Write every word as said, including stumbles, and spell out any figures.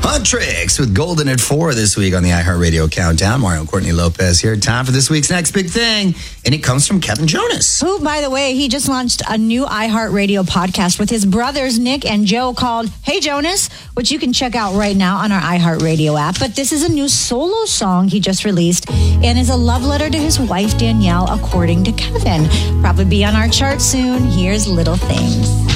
Hot Tricks with Golden at four this week on the iHeartRadio Countdown. Mario and Courtney Lopez here. Time for this week's next big thing. And it comes from Kevin Jonas. Who, by the way, he just launched a new iHeartRadio podcast with his brothers, Nick and Joe, called Hey Jonas, which you can check out right now on our iHeartRadio app. But this is a new solo song he just released and is a love letter to his wife, Danielle, according to Kevin. Probably be on our chart soon. Here's Little Things.